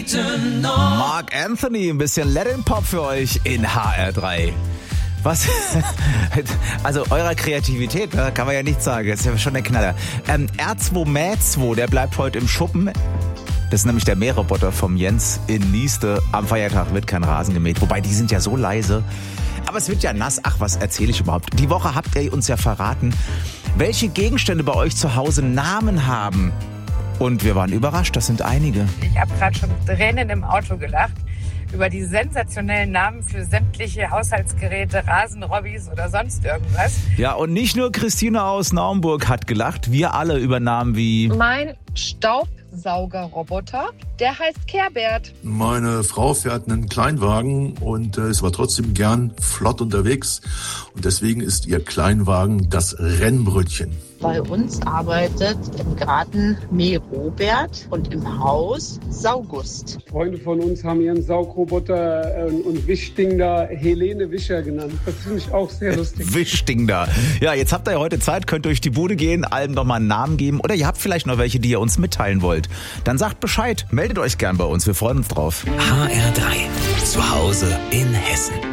Mark Anthony, ein bisschen Latin Pop für euch in HR3. Was? Also eurer Kreativität, da kann man ja nichts sagen. Das ist ja schon der Knaller. R2-Mäh2, der bleibt heute im Schuppen. Das ist nämlich der Mähroboter vom Jens in Nieste. Am Feiertag wird kein Rasen gemäht. Wobei, die sind ja so leise. Aber es wird ja nass. Ach, was erzähle ich überhaupt? Die Woche habt ihr uns ja verraten, welche Gegenstände bei euch zu Hause Namen haben. Und wir waren überrascht, das sind einige. Ich habe gerade schon Tränen im Auto gelacht über die sensationellen Namen für sämtliche Haushaltsgeräte, Rasenrobbys oder sonst irgendwas. Ja, und nicht nur Christine aus Naumburg hat gelacht, wir alle über Namen wie... Mein Staubsaugerroboter, der heißt Kerbert. Meine Frau fährt einen Kleinwagen und ist aber trotzdem gern flott unterwegs. Und deswegen ist ihr Kleinwagen das Rennbrötchen. Bei uns arbeitet im Garten Mäh-Robert und im Haus Saugust. Freunde von uns haben ihren Saugroboter und Wischding da Helene Wischer genannt. Das finde ich auch sehr lustig. Wischding da. Ja, jetzt habt ihr heute Zeit, könnt durch die Bude gehen, allen nochmal einen Namen geben. Oder ihr habt vielleicht noch welche, die ihr uns mitteilen wollt. Dann sagt Bescheid, meldet euch gern bei uns, wir freuen uns drauf. HR3, zu Hause in Hessen.